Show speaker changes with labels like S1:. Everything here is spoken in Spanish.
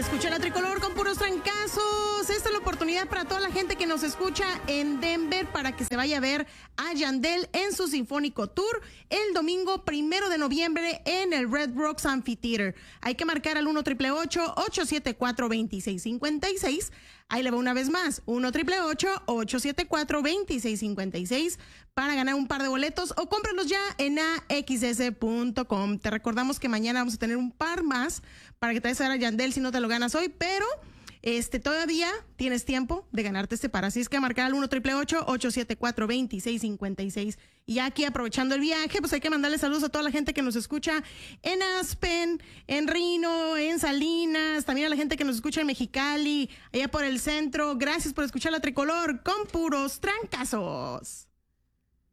S1: Escucha la tricolor con puros trancazos. Esta es la oportunidad para toda la gente que nos escucha en Denver para que se vaya a ver a Yandel en su Sinfónico Tour el domingo 1 de noviembre en el Red Rocks Amphitheater. Hay que marcar al 1-888-874-2656. Ahí le va una vez más, 1-888-874-2656 para ganar un par de boletos o cómpralos ya en axs.com. Te recordamos que mañana vamos a tener un par más para que te vayas a ver a Yandel si no te lo ganas hoy, pero todavía tienes tiempo de ganarte este par. Así es que marcar al 1-888-874-2656. Y ya aquí aprovechando el viaje, pues hay que mandarle saludos a toda la gente que nos escucha en Aspen, en Reno, en Salinas, también a la gente que nos escucha en Mexicali, allá por el centro. Gracias por escuchar la tricolor con puros trancazos.